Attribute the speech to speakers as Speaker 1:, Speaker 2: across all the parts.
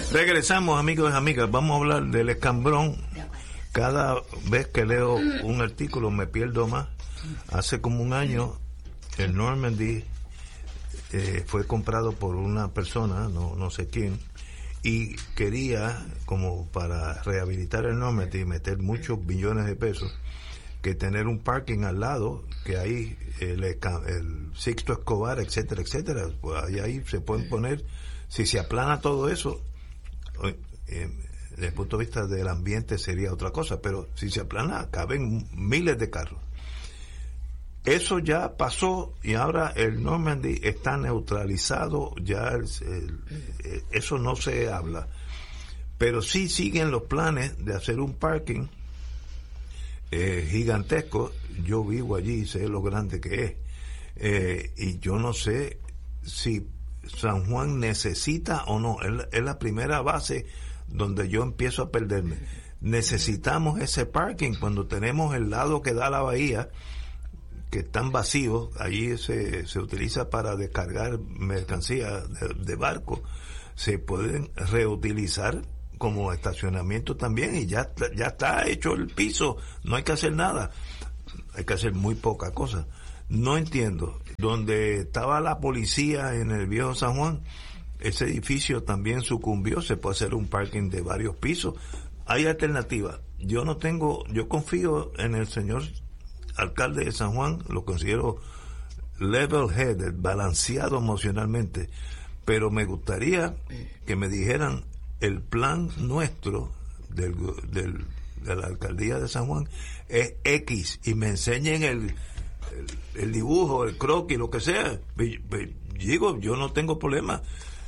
Speaker 1: Regresamos, amigos y amigas. Vamos a hablar del escambrón. Cada vez que leo un artículo me pierdo más. Hace como un año el Normandy fue comprado por una persona, no sé quién, y quería, como para rehabilitar el Normandy, meter muchos billones de pesos, que tener un parking al lado, que ahí el Sixto Escobar, etcétera, etcétera, pues ahí se pueden poner, si se aplana todo eso, desde el punto de vista del ambiente sería otra cosa, pero si se aplana, caben miles de carros. Eso ya pasó y ahora el Normandy está neutralizado, ya eso no se habla. Pero sí siguen los planes de hacer un parking gigantesco. Yo vivo allí, sé lo grande que es. Y yo no sé si San Juan necesita o no. Es la primera base donde yo empiezo a perderme. Necesitamos ese parking cuando tenemos el lado que da a la bahía, que están vacíos. Allí se utiliza para descargar mercancía de barco. Se pueden reutilizar como estacionamiento también, y ya está hecho el piso, no hay que hacer nada, hay que hacer muy poca cosa. No entiendo, donde estaba la policía en el viejo San Juan, ese edificio también sucumbió, se puede hacer un parking de varios pisos, hay alternativas. Yo confío en el señor alcalde de San Juan, lo considero level-headed, balanceado emocionalmente, pero me gustaría que me dijeran el plan nuestro de la alcaldía de San Juan es X, y me enseñen el dibujo, el croquis, lo que sea. Digo, yo no tengo problema,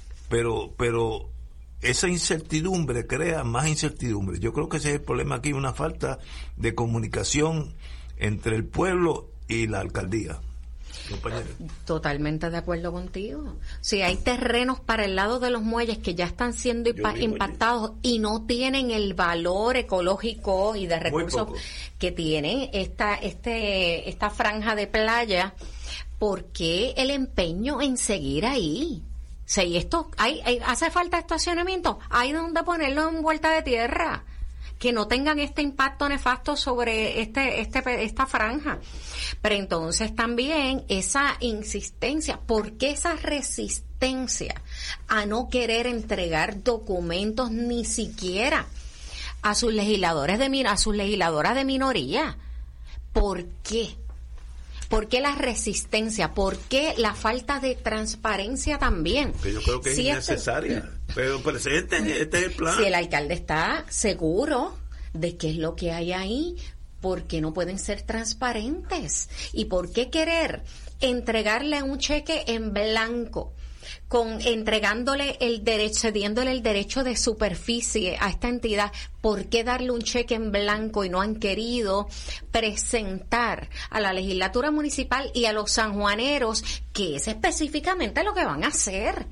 Speaker 1: pero esa incertidumbre crea más incertidumbre. Yo creo que ese es el problema aquí, una falta de comunicación entre el pueblo y la alcaldía. Compañero.
Speaker 2: Totalmente de acuerdo contigo. Si hay terrenos para el lado de los muelles que ya están siendo impactados y no tienen el valor ecológico y de recursos que tiene esta franja de playa, ¿por qué el empeño en seguir ahí? Si esto hace falta estacionamiento, hay donde ponerlo en vuelta de tierra, que no tengan este impacto nefasto sobre esta franja. Pero entonces también esa insistencia, ¿por qué esa resistencia a no querer entregar documentos ni siquiera a sus legisladores a sus legisladoras de minoría? ¿Por qué? ¿Por qué la resistencia? ¿Por qué la falta de transparencia también?
Speaker 1: Que yo creo que es innecesaria. Pero presidente, este es el plan.
Speaker 2: Si el alcalde está seguro de qué es lo que hay ahí, ¿por qué no pueden ser transparentes? ¿Y por qué querer entregarle un cheque en blanco, entregándole el derecho, cediéndole el derecho de superficie a esta entidad? ¿Por qué darle un cheque en blanco y no han querido presentar a la legislatura municipal y a los sanjuaneros que es específicamente lo que van a hacer?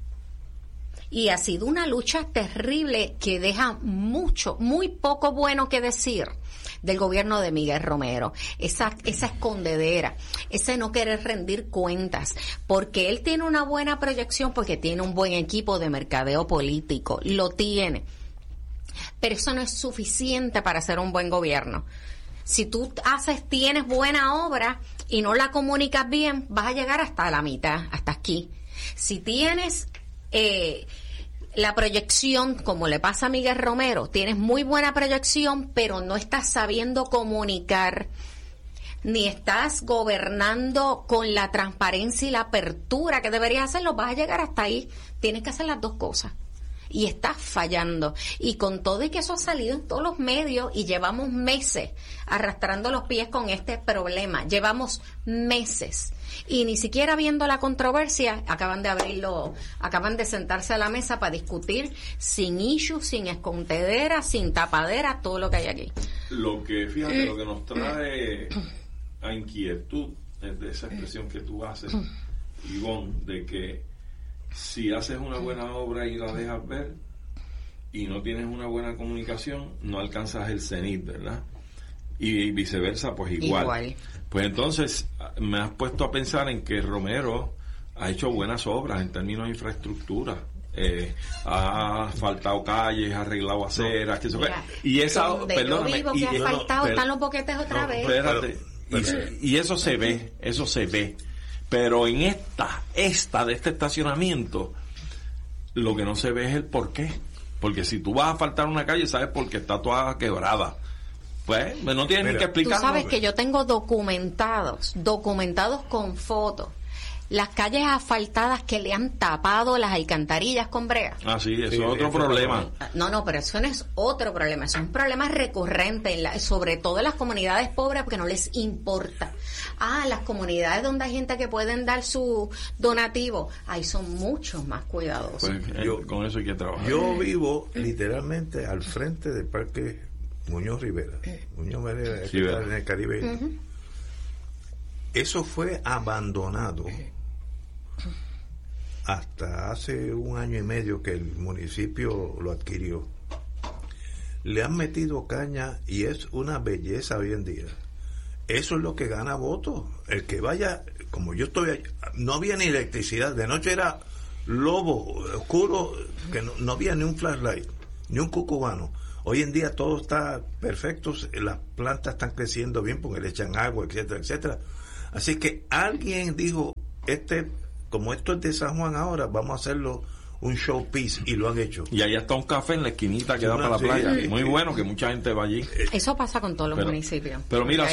Speaker 2: Y ha sido una lucha terrible que deja muy poco bueno que decir del gobierno de Miguel Romero. Esa escondedera, ese no querer rendir cuentas, porque él tiene una buena proyección, porque tiene un buen equipo de mercadeo político, lo tiene. Pero eso no es suficiente para hacer un buen gobierno. Si tú tienes buena obra y no la comunicas bien, vas a llegar hasta la mitad, hasta aquí. Si tienes la proyección, como le pasa a Miguel Romero, tienes muy buena proyección, pero no estás sabiendo comunicar, ni estás gobernando con la transparencia y la apertura que deberías hacerlo, vas a llegar hasta ahí. Tienes que hacer las dos cosas. Y estás fallando. Y con todo y que eso ha salido en todos los medios, y llevamos meses arrastrando los pies con este problema. Llevamos meses. Y ni siquiera viendo la controversia, acaban de sentarse a la mesa para discutir sin issues, sin escondedera, sin tapadera, todo lo que hay aquí.
Speaker 3: Lo que nos trae a inquietud es de esa expresión que tú haces, Ivonne, de que si haces una buena obra y la dejas ver y no tienes una buena comunicación, no alcanzas el cenit, ¿verdad? Y viceversa, pues igual. Pues entonces me has puesto a pensar en que Romero ha hecho buenas obras en términos de infraestructura. ha asfaltado calles, ha arreglado aceras, que eso, y esa,
Speaker 2: donde
Speaker 3: perdóname,
Speaker 2: yo vivo que ha asfaltado, están los boquetes otra vez.
Speaker 3: Espérate, y eso se ve, pero en esta de este estacionamiento, lo que no se ve es el porqué, porque si tú vas a asfaltar una calle, sabes porque está toda quebrada. Pues no tienes ni que explicar.
Speaker 2: Tú sabes que yo tengo documentados con fotos, las calles asfaltadas que le han tapado las alcantarillas con brea.
Speaker 3: Ah, sí, eso es otro problema.
Speaker 2: No, pero eso no es otro problema, eso es un problema recurrente, sobre todo en las comunidades pobres, porque no les importa. Las comunidades donde hay gente que pueden dar su donativo, ahí son mucho más cuidadosos.
Speaker 3: Pues, con eso hay que trabajar.
Speaker 1: Yo vivo literalmente al frente del Parque Muñoz Rivera. Muñoz Rivera, que está en el Caribe. Uh-huh. Eso fue abandonado hasta hace 1 año y medio que el municipio lo adquirió. Le han metido caña y es una belleza hoy en día. Eso es lo que gana votos. El que vaya, como yo estoy allí, no había ni electricidad, de noche era lobo, oscuro, que no había ni un flashlight, ni un cucubano. Hoy en día todo está perfecto, las plantas están creciendo bien porque le echan agua, etcétera, etcétera. Así que alguien dijo, como esto es de San Juan ahora, vamos a hacerlo un showpiece, y lo han hecho.
Speaker 3: Y allá está un café en la esquinita que da para la playa, muy bueno, que mucha gente va allí.
Speaker 2: Eso pasa con todos los municipios.
Speaker 3: Pero mira,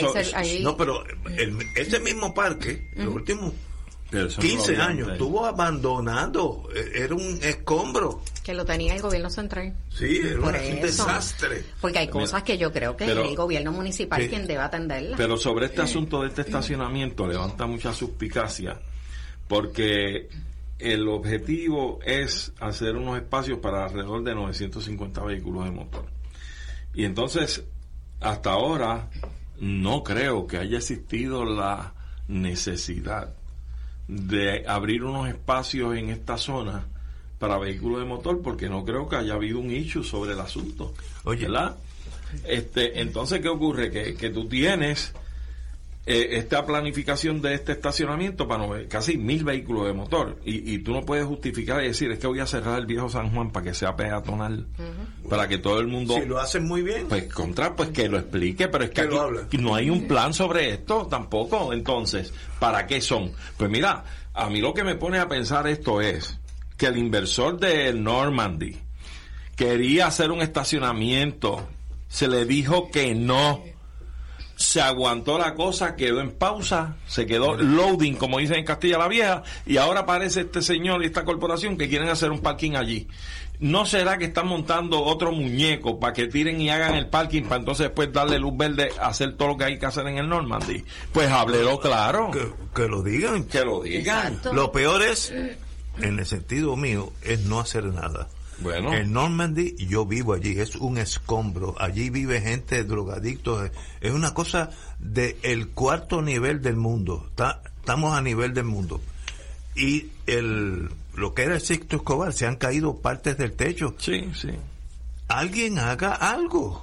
Speaker 1: ese mismo parque, los últimos 15 años, estuvo abandonado, era un escombro.
Speaker 2: Que lo tenía el gobierno central.
Speaker 1: Sí, era un desastre.
Speaker 2: Porque hay cosas que yo creo que es el gobierno municipal quien debe atenderlas.
Speaker 3: Pero sobre este asunto de este estacionamiento levanta mucha suspicacia, porque el objetivo es hacer unos espacios para alrededor de 950 vehículos de motor. Y entonces, hasta ahora, no creo que haya existido la necesidad de abrir unos espacios en esta zona para vehículos de motor, porque no creo que haya habido un issue sobre el asunto.
Speaker 1: Oye,
Speaker 3: ¿verdad? Entonces, ¿qué ocurre? Que tú tienes esta planificación de este estacionamiento para casi 1,000 vehículos de motor, y tú no puedes justificar y decir, es que voy a cerrar el viejo San Juan para que sea peatonal, para que todo el mundo...
Speaker 1: Si lo hacen muy bien.
Speaker 3: Pues que lo explique, pero es que aquí no hay un plan sobre esto tampoco. Entonces, ¿para qué son? Pues mira, a mí lo que me pone a pensar esto es que el inversor de Normandy quería hacer un estacionamiento, se le dijo que no, se aguantó la cosa, quedó en pausa, se quedó loading, como dicen en Castilla la Vieja, y ahora aparece este señor y esta corporación que quieren hacer un parking allí. ¿No será que están montando otro muñeco para que tiren y hagan el parking para entonces después darle luz verde a hacer todo lo que hay que hacer en el Normandy? Pues háblelo claro.
Speaker 1: Que lo digan.
Speaker 3: Que lo digan.
Speaker 2: Exacto.
Speaker 1: Lo peor es, en el sentido mío, es no hacer nada.
Speaker 3: Bueno.
Speaker 1: En Normandy yo vivo allí, es un escombro, allí vive gente drogadictos, es una cosa del 4º nivel del mundo, estamos a nivel del mundo, y lo que era el Sixto Escobar, se han caído partes del techo.
Speaker 3: Sí.
Speaker 1: Alguien haga algo,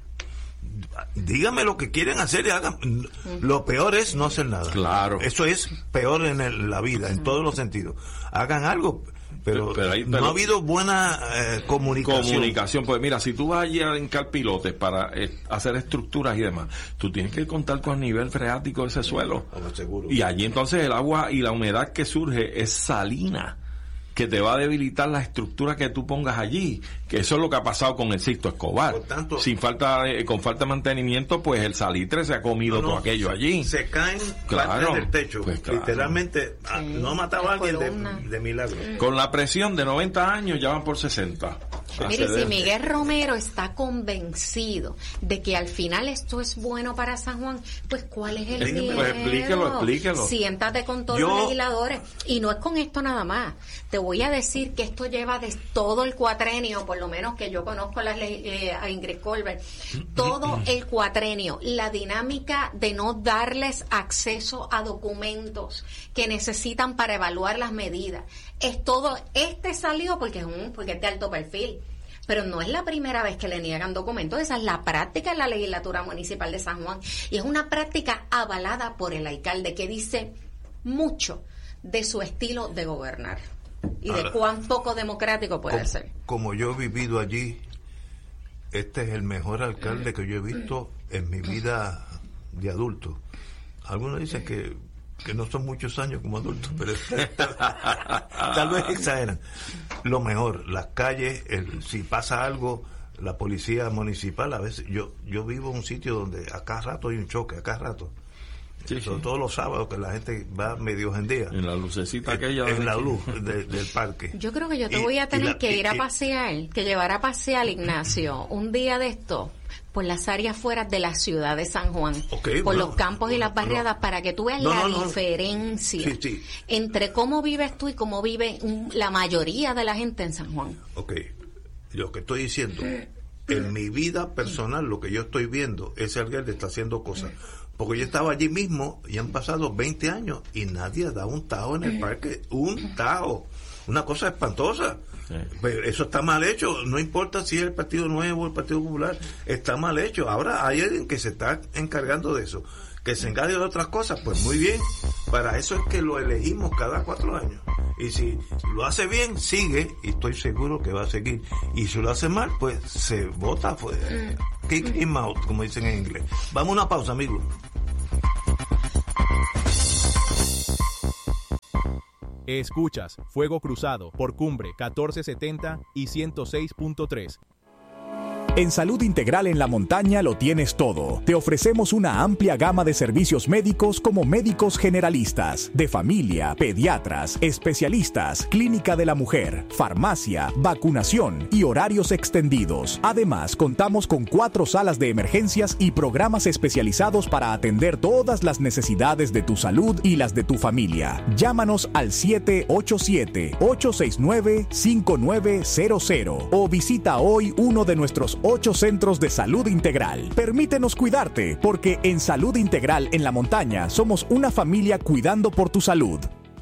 Speaker 1: dígame lo que quieren hacer y hagan. Lo peor es no hacer nada.
Speaker 3: Claro.
Speaker 1: Eso es peor en la vida, en todos los sentidos. Hagan algo. Pero no ha habido buena comunicación.
Speaker 3: Pues mira, si tú vas allí a hincar pilotes para hacer estructuras y demás, tú tienes que contar con el nivel freático de ese suelo.
Speaker 1: Seguro.
Speaker 3: Y allí entonces el agua y la humedad que surge es salina, que te va a debilitar la estructura que tú pongas allí, que eso es lo que ha pasado con el Sixto Escobar.
Speaker 1: Por tanto,
Speaker 3: con falta de mantenimiento, pues el salitre se ha comido todo aquello allí.
Speaker 1: Se caen partes del techo, pues literalmente. No mataba a alguien de milagro.
Speaker 3: Con la presión de 90 años ya van por 60.
Speaker 2: Mire, si Miguel Romero está convencido de que al final esto es bueno para San Juan, pues ¿cuál es el miedo?
Speaker 3: Pues explíquelo.
Speaker 2: Siéntate con todos los legisladores. Y no es con esto nada más. Te voy a decir que esto lleva de todo el cuatrenio, por lo menos que yo conozco a Ingrid Colbert, todo el cuatrenio, la dinámica de no darles acceso a documentos que necesitan para evaluar las medidas. Es todo, salió porque es de alto perfil. Pero no es la primera vez que le niegan documentos, esa es la práctica en la legislatura municipal de San Juan. Y es una práctica avalada por el alcalde que dice mucho de su estilo de gobernar. y de cuán poco democrático puede ser.
Speaker 1: Como yo he vivido allí, este es el mejor alcalde que yo he visto en mi vida de adulto. Algunos dicen que no son muchos años como adultos, pero tal vez exageran. Lo mejor, las calles, si pasa algo, la policía municipal, a veces yo vivo en un sitio donde a cada rato hay un choque, a cada rato. Sí, sobre todo los sábados, que la gente va medio gendía.
Speaker 3: En la lucecita aquella.
Speaker 1: En la luz del parque.
Speaker 2: Yo creo que yo te voy a tener que ir a pasear, que llevar a pasear, Ignacio, un día de esto, por las áreas fuera de la ciudad de San Juan, por los campos y las barriadas, para que tú veas la diferencia entre cómo vives tú y cómo vive la mayoría de la gente en San Juan.
Speaker 1: Lo que estoy diciendo, en mi vida personal, lo que yo estoy viendo, ese alcalde está haciendo cosas. Porque yo estaba allí mismo y han pasado 20 años y nadie da un tajo en el parque, un tajo, una cosa espantosa. Pero eso está mal hecho, no importa si es el Partido Nuevo o el Partido Popular, está mal hecho. Ahora hay alguien que se está encargando de eso, que se encargue de otras cosas, pues muy bien, para eso es que lo elegimos cada 4 años. Y si lo hace bien, sigue, y estoy seguro que va a seguir. Y si lo hace mal, pues se vota, pues, kick him out, como dicen en inglés. Vamos a una pausa, amigos.
Speaker 4: Escuchas Fuego Cruzado por Cumbre 1470 y 106.3. En Salud Integral en la Montaña lo tienes todo. Te ofrecemos una amplia gama de servicios médicos como médicos generalistas, de familia, pediatras, especialistas, clínica de la mujer, farmacia, vacunación y horarios extendidos. Además, contamos con 4 salas de emergencias y programas especializados para atender todas las necesidades de tu salud y las de tu familia. Llámanos al 787-869-5900 o visita hoy uno de nuestros 8 centros de salud integral. Permítenos cuidarte, porque en Salud Integral en la Montaña somos una familia cuidando por tu salud.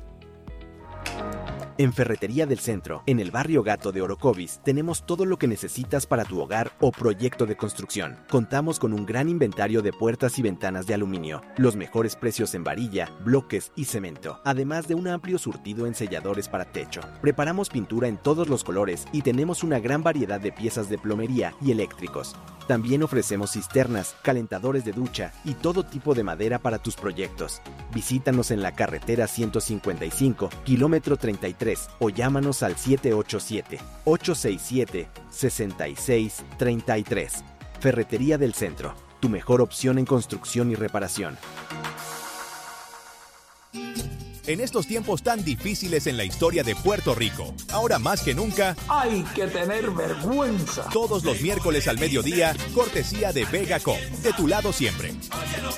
Speaker 5: En Ferretería del Centro, en el barrio Gato de Orocovis, tenemos todo lo que necesitas para tu hogar o proyecto de construcción. Contamos con un gran inventario de puertas y ventanas de aluminio, los mejores precios en varilla, bloques y cemento, además de un amplio surtido en selladores para techo. Preparamos pintura en todos los colores y tenemos una gran variedad de piezas de plomería y eléctricos. También ofrecemos cisternas, calentadores de ducha y todo tipo de madera para tus proyectos. Visítanos en la carretera 155, kilómetro 33, o llámanos al 787-867-6633. Ferretería del Centro, tu mejor opción en construcción y reparación.
Speaker 4: En estos tiempos tan difíciles en la historia de Puerto Rico, ahora más que nunca,
Speaker 6: hay que tener vergüenza.
Speaker 4: Todos los miércoles al mediodía, cortesía de Vega Com, de tu lado siempre.